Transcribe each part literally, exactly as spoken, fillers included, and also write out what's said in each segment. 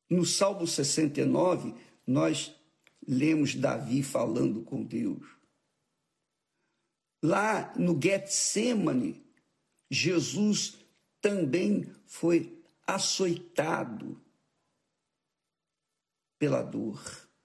No Salmo sessenta e nove, nós lemos Davi falando com Deus. Lá no Getsêmani, Jesus também foi açoitado pela dor.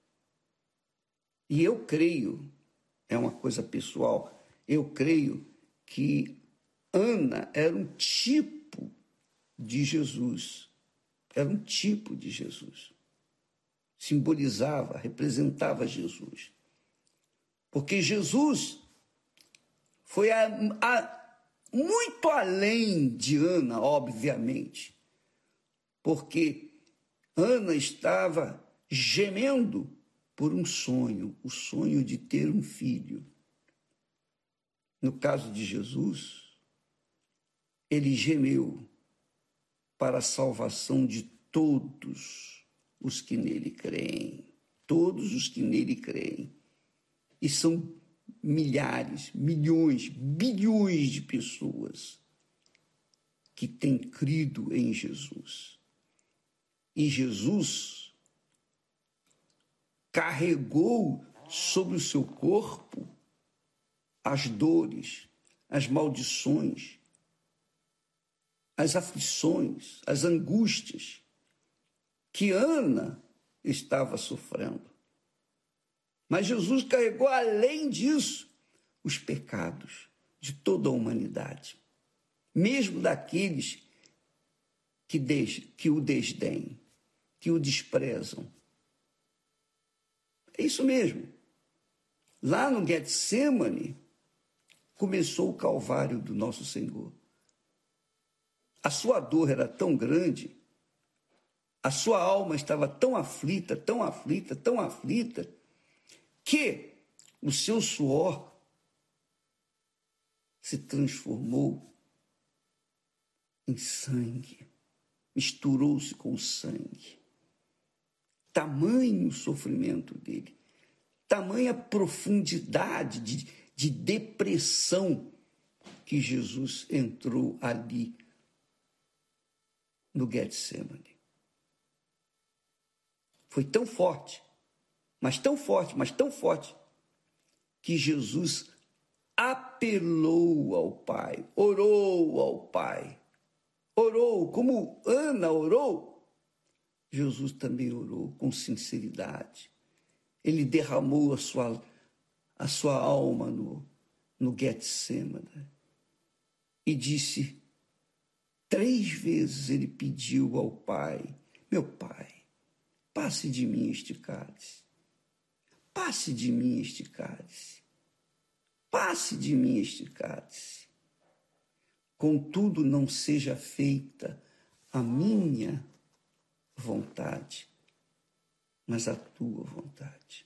E eu creio, é uma coisa pessoal, eu creio que Ana era um tipo de Jesus. Era um tipo de Jesus. Simbolizava, representava Jesus. Porque Jesus foi a, a, muito além de Ana, obviamente. Porque Ana estava gemendo por um sonho, o sonho de ter um filho. No caso de Jesus, ele gemeu para a salvação de todos os que nele creem. Todos os que nele creem. E são milhares, milhões, bilhões de pessoas que têm crido em Jesus. E Jesus carregou sobre o seu corpo as dores, as maldições, as aflições, as angústias que Ana estava sofrendo. Mas Jesus carregou, além disso, os pecados de toda a humanidade, mesmo daqueles que, des, que o desdém, que o desprezam. É isso mesmo. Lá no Getsêmani começou o calvário do nosso Senhor. A sua dor era tão grande, a sua alma estava tão aflita, tão aflita, tão aflita, que o seu suor se transformou em sangue, misturou-se com o sangue. Tamanho o sofrimento dele, tamanha profundidade de, de depressão que Jesus entrou ali no Getsêmani. Foi tão forte, mas tão forte, mas tão forte, que Jesus apelou ao Pai, orou ao Pai, orou, como Ana orou, Jesus também orou com sinceridade. Ele derramou a sua, a sua alma no, no Getsêmani e disse, três vezes ele pediu ao Pai, meu Pai, passe de mim este cálice, passe de mim este cálice, passe de mim este cálice. Contudo, não seja feita a minha vontade, mas a tua vontade.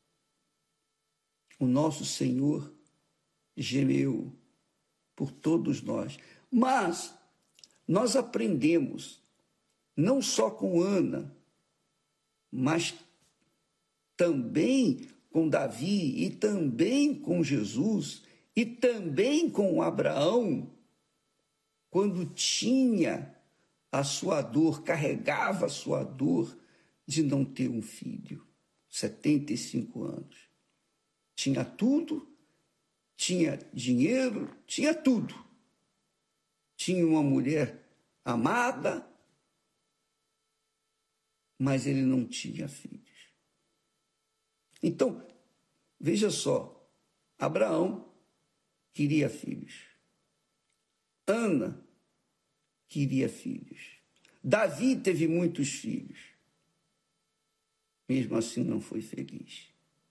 O nosso Senhor gemeu por todos nós, mas nós aprendemos, não só com Ana, mas também com Davi, e também com Jesus, e também com Abraão, quando tinha a sua dor, carregava a sua dor de não ter um filho, setenta e cinco anos. Tinha tudo, tinha dinheiro, tinha tudo. Tinha uma mulher amada, mas ele não tinha filhos. Então, veja só, Abraão queria filhos. Ana queria filhos. Davi teve muitos filhos. Mesmo assim não foi feliz.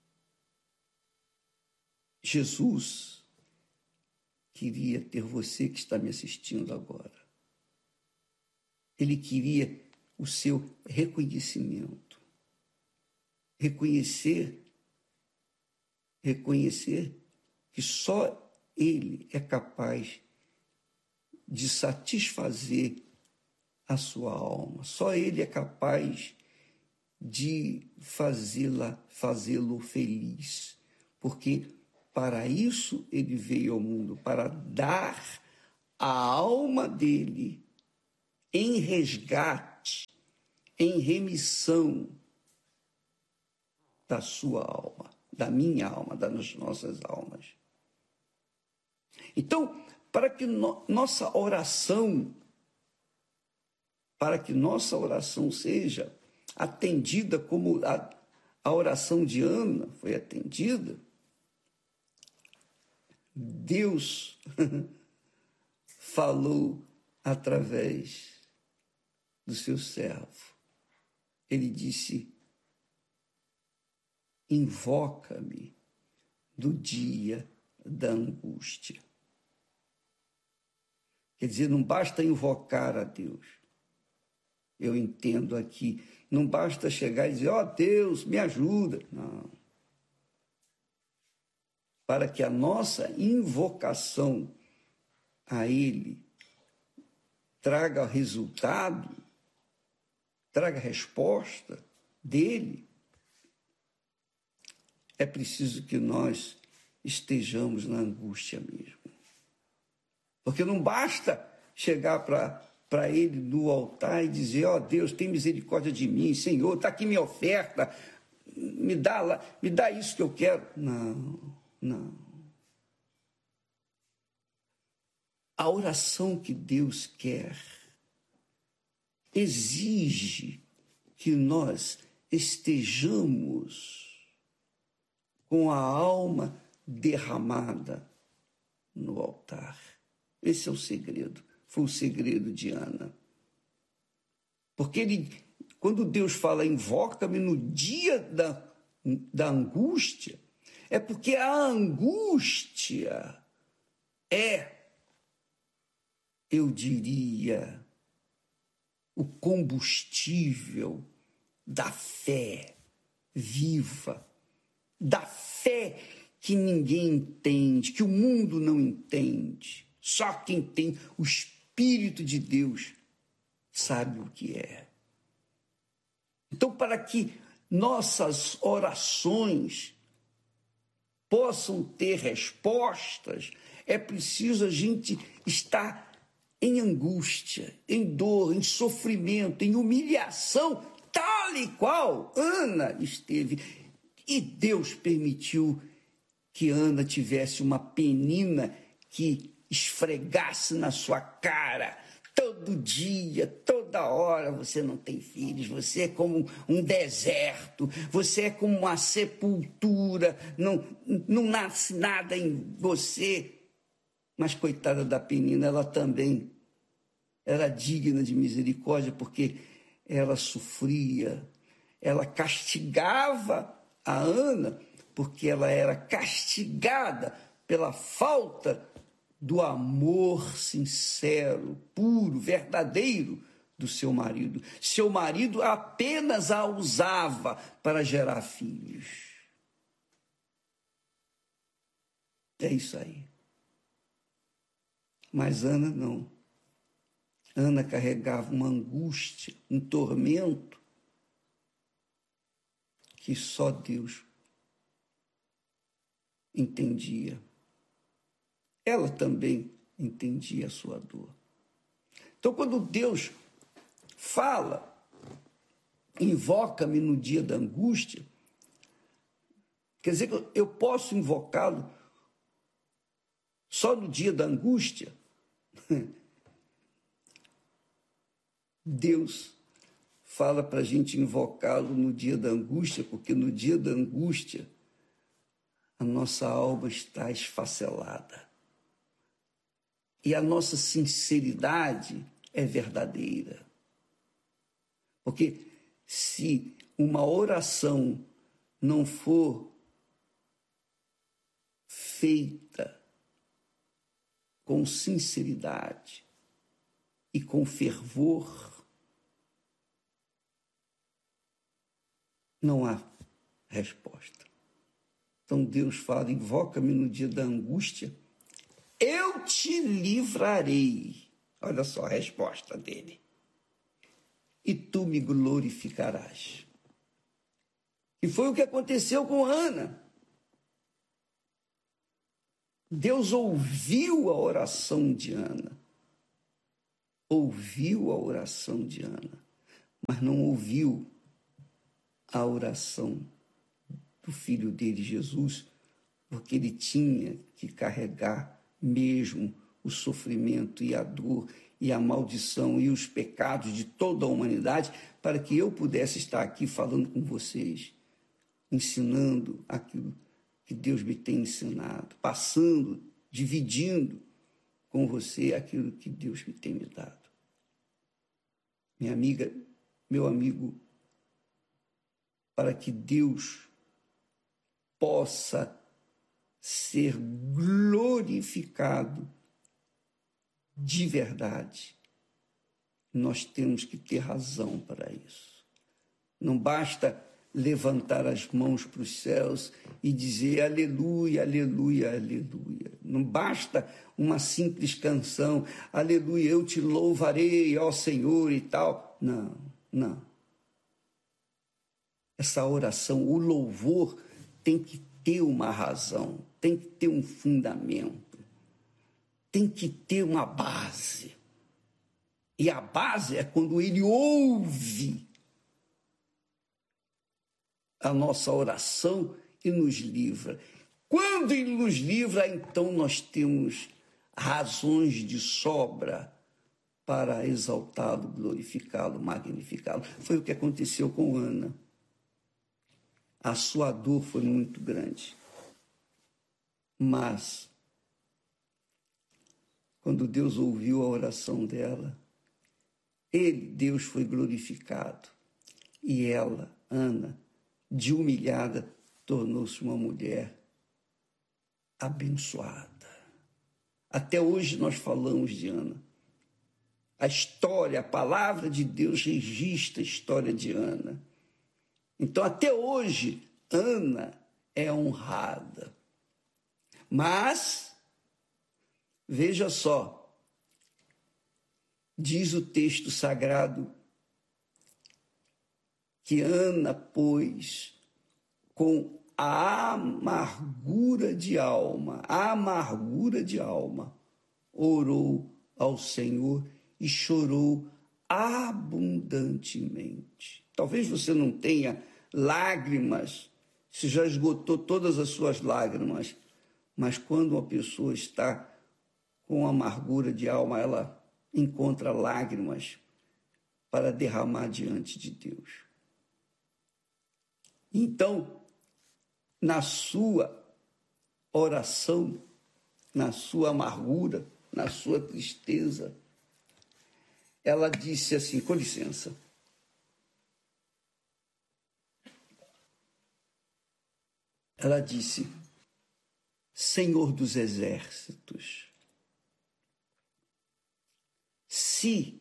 Jesus queria ter você que está me assistindo agora. Ele queria o seu reconhecimento. Reconhecer, reconhecer que só Ele é capaz de satisfazer a sua alma. Só Ele é capaz de fazê-la, fazê-lo feliz. Porque para isso Ele veio ao mundo, para dar a alma dele em resgate em remissão da sua alma, da minha alma, das nossas almas. Então, para que no, nossa oração, para que nossa oração seja atendida como a, a oração de Ana foi atendida, Deus falou através do seu servo. Ele disse: invoca-me no dia da angústia. Quer dizer, não basta invocar a Deus. Eu entendo aqui, não basta chegar e dizer: ó, Deus, me ajuda. Não. Para que a nossa invocação a Ele traga resultado, traga resposta dele, é preciso que nós estejamos na angústia mesmo. Porque não basta chegar para ele no altar e dizer: ó, Deus, tem misericórdia de mim, Senhor, está aqui minha oferta, me dá, lá, me dá isso que eu quero. Não, não. A oração que Deus quer exige que nós estejamos com a alma derramada no altar. Esse é o segredo, foi o segredo de Ana. Porque ele, quando Deus fala invoca-me no dia da, da angústia, é porque a angústia é, eu diria, o combustível da fé viva, da fé que ninguém entende, que o mundo não entende. Só quem tem o Espírito de Deus sabe o que é. Então, para que nossas orações possam ter respostas, é preciso a gente estar em angústia, em dor, em sofrimento, em humilhação, tal e qual Ana esteve. E Deus permitiu que Ana tivesse uma penina que esfregasse na sua cara todo dia, toda hora: você não tem filhos, você é como um deserto, você é como uma sepultura, não, não nasce nada em você. Mas coitada da penina, ela também era digna de misericórdia, porque ela sofria, ela castigava a Ana, porque ela era castigada pela falta do amor sincero, puro, verdadeiro do seu marido. Seu marido apenas a usava para gerar filhos. É isso aí. Mas Ana não. Ana carregava uma angústia, um tormento que só Deus entendia. Ela também entendia a sua dor. Então, quando Deus fala, invoca-me no dia da angústia, quer dizer que eu posso invocá-lo só no dia da angústia? Deus fala para a gente invocá-lo no dia da angústia, porque no dia da angústia a nossa alma está esfacelada. E a nossa sinceridade é verdadeira. Porque se uma oração não for feita com sinceridade e com fervor, não há resposta. Então Deus fala: invoca-me no dia da angústia, eu te livrarei. Olha só a resposta dele. E tu me glorificarás. E foi o que aconteceu com Ana. Deus ouviu a oração de Ana. Ouviu a oração de Ana. mas não ouviu a oração do filho dele, Jesus, porque ele tinha que carregar mesmo o sofrimento e a dor e a maldição e os pecados de toda a humanidade para que eu pudesse estar aqui falando com vocês, ensinando aquilo que Deus me tem ensinado, passando, dividindo com você aquilo que Deus me tem me dado. Minha amiga, meu amigo, para que Deus possa ser glorificado de verdade, nós temos que ter razão para isso. Não basta levantar as mãos para os céus e dizer aleluia, aleluia, aleluia. Não basta uma simples canção, aleluia, eu te louvarei, ó Senhor e tal. Não, não. Essa oração, o louvor tem que ter uma razão, tem que ter um fundamento, tem que ter uma base. E a base é quando ele ouve a nossa oração e nos livra. Quando ele nos livra, então nós temos razões de sobra para exaltá-lo, glorificá-lo, magnificá-lo. Foi o que aconteceu com Ana. A sua dor foi muito grande. Mas, quando Deus ouviu a oração dela, ele, Deus, foi glorificado. E ela, Ana, de humilhada, tornou-se uma mulher abençoada. Até hoje nós falamos de Ana. A história, a palavra de Deus registra a história de Ana. Então, até hoje, Ana é honrada. Mas, veja só, diz o texto sagrado que Ana, pois, com a amargura de alma, a amargura de alma, orou ao Senhor e chorou abundantemente. Talvez você não tenha lágrimas, você já esgotou todas as suas lágrimas, mas quando uma pessoa está com amargura de alma, ela encontra lágrimas para derramar diante de Deus. Então, na sua oração, na sua amargura, na sua tristeza, ela disse assim, com licença, ela disse, Senhor dos exércitos, se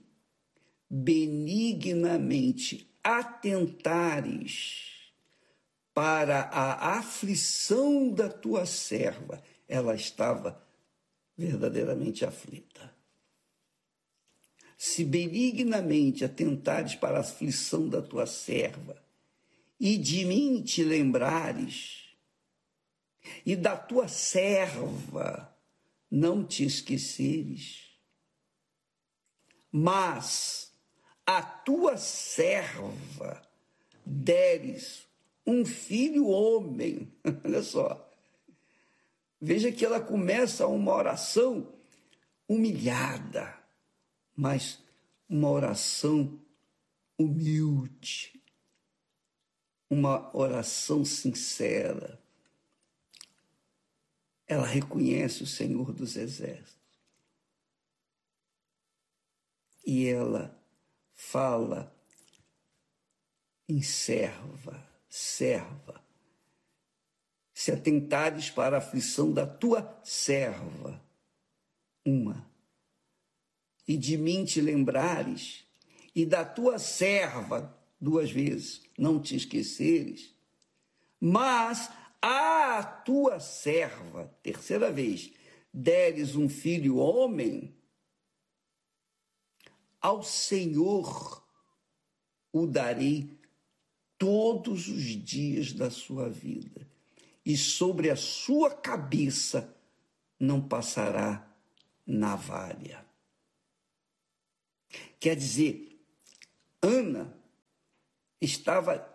benignamente atentares para a aflição da tua serva, ela estava verdadeiramente aflita. Se benignamente atentares para a aflição da tua serva, e de mim te lembrares, e da tua serva não te esqueceres, mas a tua serva deres um filho homem. Olha só. Veja que ela começa uma oração humilhada, mas uma oração humilde, uma oração sincera. Ela reconhece o Senhor dos exércitos. E ela fala em serva, serva. Se atentares para a aflição da tua serva, uma, e de mim te lembrares, e da tua serva, duas vezes, não te esqueceres, mas a tua serva, terceira vez, deres um filho homem, ao Senhor o darei todos os dias da sua vida, e sobre a sua cabeça não passará navalha. Quer dizer, Ana estava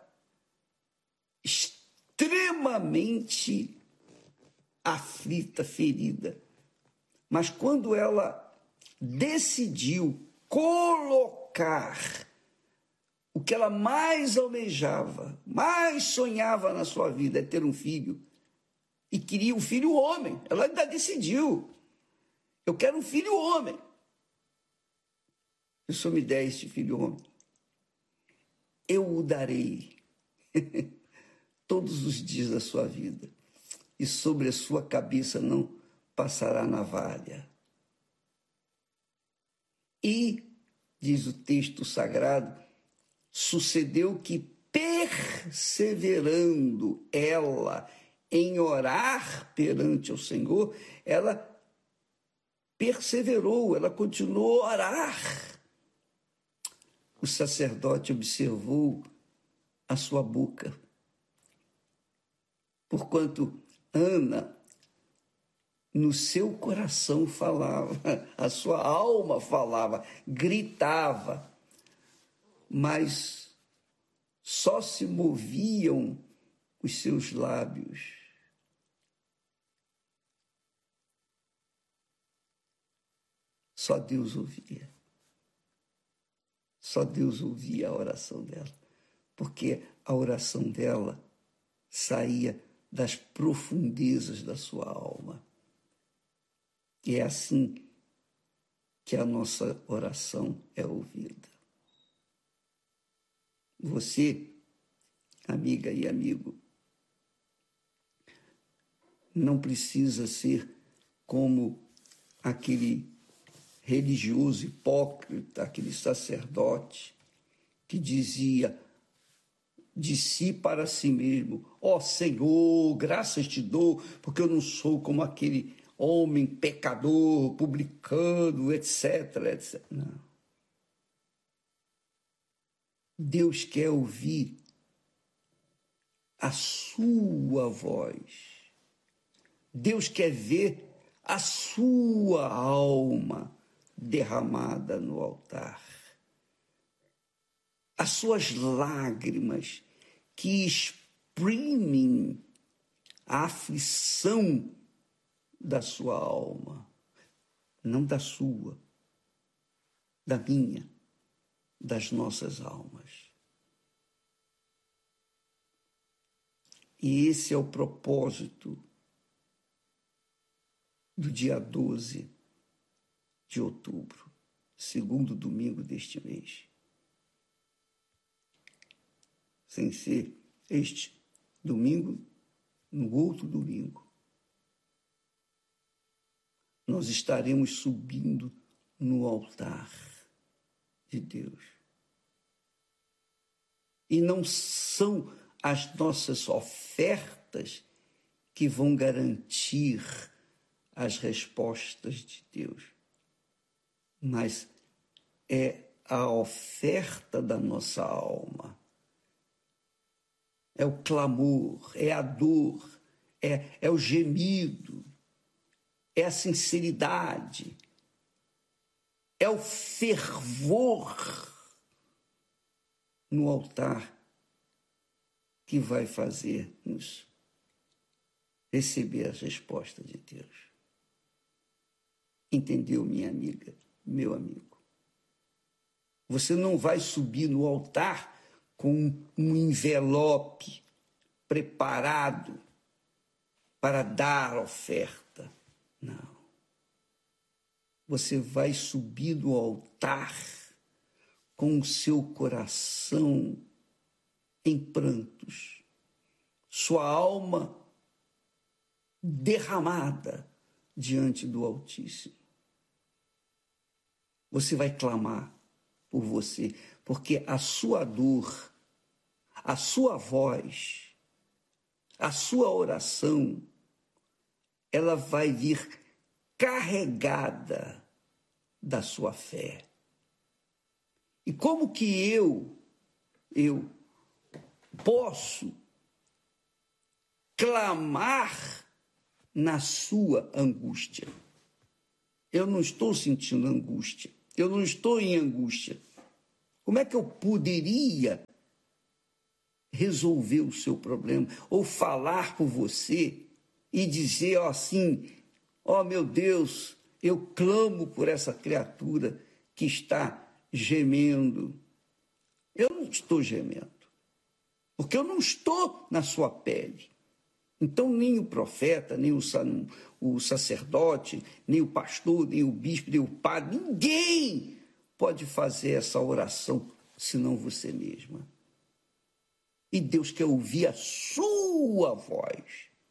extremamente aflita, ferida. Mas quando ela decidiu colocar o que ela mais almejava, mais sonhava na sua vida, é ter um filho, e queria um filho homem, ela ainda decidiu, eu quero um filho homem. Se o Senhor me der este filho homem, eu o darei todos os dias da sua vida, e sobre a sua cabeça não passará navalha. E, diz o texto sagrado, sucedeu que, perseverando ela em orar perante o Senhor, ela perseverou, ela continuou a orar. O sacerdote observou a sua boca, porquanto Ana, no seu coração falava, a sua alma falava, gritava, mas só se moviam os seus lábios. Só Deus ouvia. Só Deus ouvia a oração dela, porque a oração dela saía das profundezas da sua alma. E é assim que a nossa oração é ouvida. Você, amiga e amigo, não precisa ser como aquele religioso hipócrita, aquele sacerdote que dizia de si para si mesmo: ó Senhor, graças te dou, porque eu não sou como aquele homem pecador, publicano, etc, etcétera. Não. Deus quer ouvir a sua voz. Deus quer ver a sua alma derramada no altar. As suas lágrimas que exprimem a aflição da sua alma, não da sua, da minha, das nossas almas. E esse é o propósito do dia doze de outubro, segundo domingo deste mês. Sem ser este domingo, no outro domingo, nós estaremos subindo no altar de Deus. E não são as nossas ofertas que vão garantir as respostas de Deus, mas é a oferta da nossa alma. É o clamor, é a dor, é, é o gemido, é a sinceridade, é o fervor no altar que vai fazer-nos receber as respostas de Deus. Entendeu, minha amiga, meu amigo? Você não vai subir no altar com um envelope preparado para dar oferta. Não. Você vai subir no altar com o seu coração em prantos, sua alma derramada diante do Altíssimo. Você vai clamar por você, porque a sua dor, a sua voz, a sua oração, ela vai vir carregada da sua fé. E como que eu, eu posso clamar na sua angústia? Eu não estou sentindo angústia, eu não estou em angústia. Como é que eu poderia resolver o seu problema, ou falar por você e dizer assim, ó oh, meu Deus, eu clamo por essa criatura que está gemendo. Eu não estou gemendo, porque eu não estou na sua pele. Então, nem o profeta, nem o, o sacerdote, nem o pastor, nem o bispo, nem o padre, ninguém pode fazer essa oração, senão você mesma. E Deus quer ouvir a sua voz.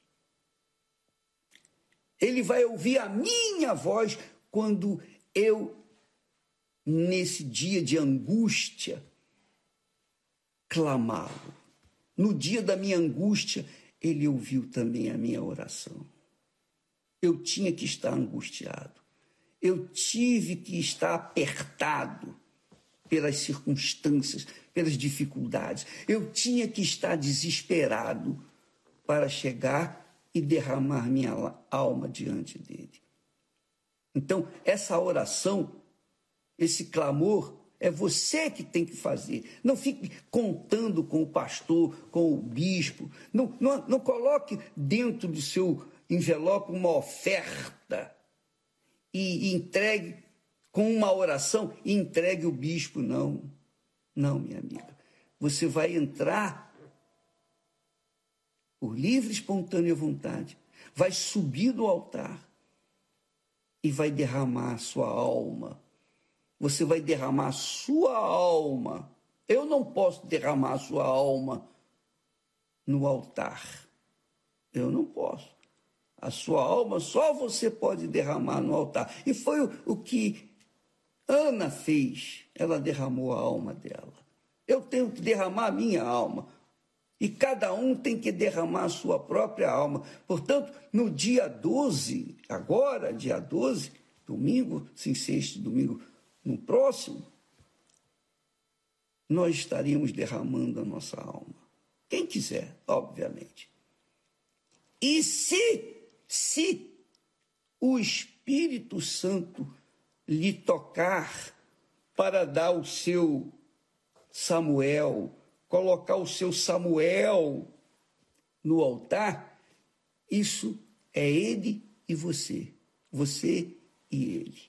Ele vai ouvir a minha voz quando eu, nesse dia de angústia, clamá-lo. No dia da minha angústia, ele ouviu também a minha oração. Eu tinha que estar angustiado. Eu tive que estar apertado pelas circunstâncias, pelas dificuldades. Eu tinha que estar desesperado para chegar e derramar minha alma diante dele. Então, essa oração, esse clamor, é você que tem que fazer. Não fique contando com o pastor, com o bispo. Não, não, não coloque dentro do seu envelope uma oferta e, e entregue com uma oração e entregue o bispo. Não, não, minha amiga. Você vai entrar por livre e espontânea vontade, vai subir do altar e vai derramar a sua alma. Você vai derramar a sua alma. Eu não posso derramar a sua alma no altar. Eu não posso. A sua alma só você pode derramar no altar. E foi o, o que Ana fez. Ela derramou a alma dela. Eu tenho que derramar a minha alma. E cada um tem que derramar a sua própria alma. Portanto, no dia doze, agora, dia doze, domingo, sim, sexta, domingo, no próximo, nós estaremos derramando a nossa alma. Quem quiser, obviamente. E se, se o Espírito Santo lhe tocar para dar o seu Samuel, colocar o seu Samuel no altar, isso é ele e você, você e ele.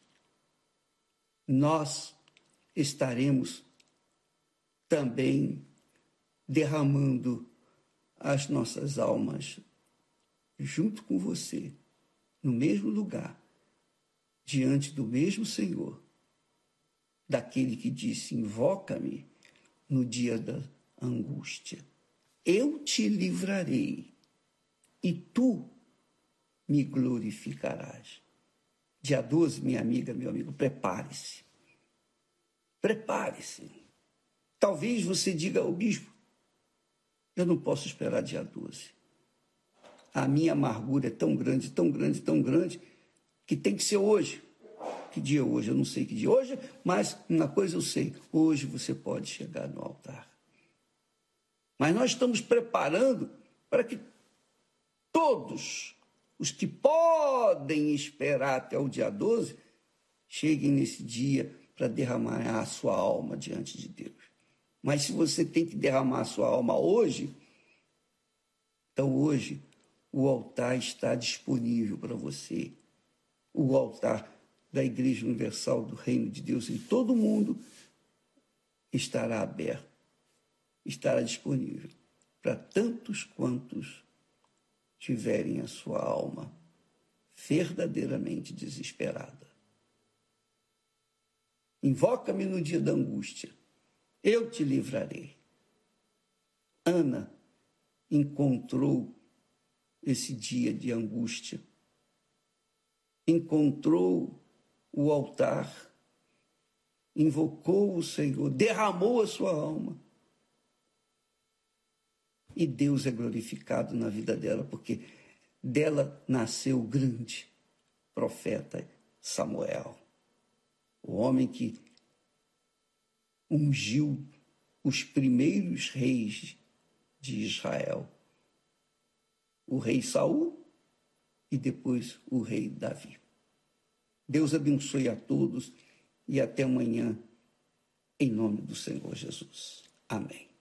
Nós estaremos também derramando as nossas almas junto com você, no mesmo lugar, diante do mesmo Senhor, daquele que disse, invoca-me no dia da angústia. Eu te livrarei e tu me glorificarás. Dia doze, minha amiga, meu amigo, prepare-se. Prepare-se. Talvez você diga ao bispo, eu não posso esperar dia doze. A minha amargura é tão grande, tão grande, tão grande, que tem que ser hoje. Que dia é hoje? Eu não sei que dia é hoje, mas uma coisa eu sei, hoje você pode chegar no altar. Mas nós estamos preparando para que todos os que podem esperar até o dia doze cheguem nesse dia para derramar a sua alma diante de Deus. Mas se você tem que derramar a sua alma hoje, então hoje o altar está disponível para você. O altar da Igreja Universal do Reino de Deus em todo o mundo estará aberto, estará disponível para tantos quantos tiverem a sua alma verdadeiramente desesperada. Invoca-me no dia da angústia, eu te livrarei. Ana encontrou esse dia de angústia, encontrou o altar, invocou o Senhor, derramou a sua alma. E Deus é glorificado na vida dela, porque dela nasceu o grande profeta Samuel, o homem que ungiu os primeiros reis de Israel, o rei Saul e depois o rei Davi. Deus abençoe a todos e até amanhã, em nome do Senhor Jesus. Amém.